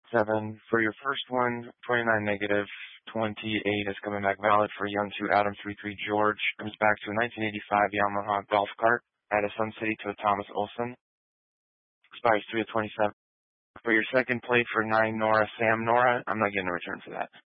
7. For your first one, 29 negative, 28 is coming back valid for Young 2 Adam 33 George. Comes back to a 1985 Yamaha golf cart at a Sun City to a Thomas Olson. Expires 3 of 27. For your second plate for 9 Nora Sam Nora, I'm not getting a return for that.